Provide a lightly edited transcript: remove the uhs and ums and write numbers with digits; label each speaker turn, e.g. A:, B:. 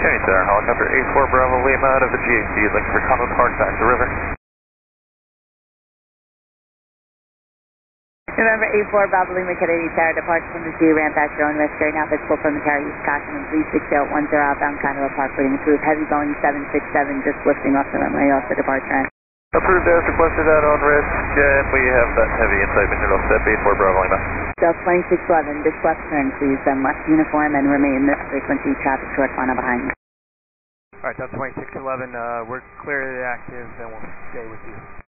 A: Kenny Center, helicopter 84 Bravo Lima out of the GAC, looking for Conway Park back to river.
B: November 84 Bravo Lima Kennedy Tower, departure from the G ramp back to runway straight now visible from the tower east caution and 3610 outbound Conway Park waiting approved. Heavy Boeing 767 just lifting off the runway off the departure end.
A: Approved as requested out on risk, and we have that heavy inside wind all set, 84 Bravo Lima.
B: Delta 2611, this left turn please, then left uniform and remain this frequency traffic short final behind you.
C: Alright, Delta 2611, we're clearly active and we'll stay with you.